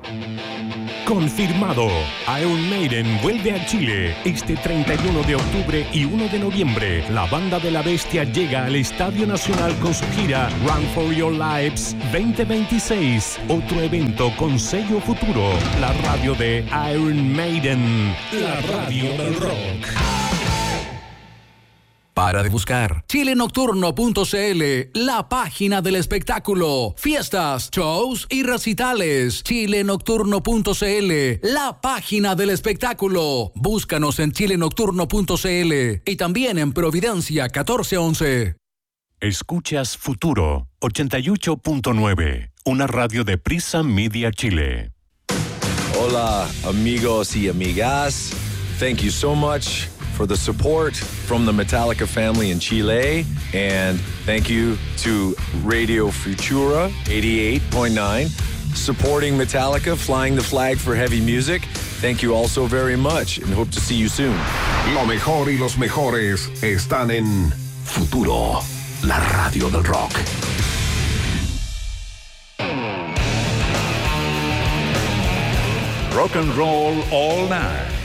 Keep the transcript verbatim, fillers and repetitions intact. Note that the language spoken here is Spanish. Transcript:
Confirmado. Iron Maiden vuelve a Chile este treinta y uno de octubre y uno de noviembre. La banda de la bestia llega al Estadio Nacional con su gira Run for Your Lives veinte veintiséis. Otro evento con sello Futuro. La radio de Iron Maiden. La radio del rock. Para de buscar chile nocturno punto c l, la página del espectáculo. Fiestas, shows y recitales. chile nocturno punto c l, la página del espectáculo. Búscanos en chile nocturno punto c l y también en Providencia catorce once. Escuchas Futuro ochenta y ocho punto nueve, una radio de Prisa Media Chile. Hola, amigos y amigas. Thank you so much for the support from the Metallica family in Chile. And thank you to Radio Futura eighty-eight point nine, supporting Metallica, flying the flag for heavy music. Thank you all so very much and hope to see you soon. Lo mejor y los mejores están en Futuro, la radio del rock. Rock and roll all night.